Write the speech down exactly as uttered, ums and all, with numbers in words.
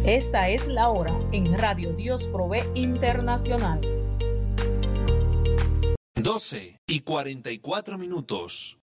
Esta es la hora en Radio Dios Provee Internacional. doce y cuarenta y cuatro minutos.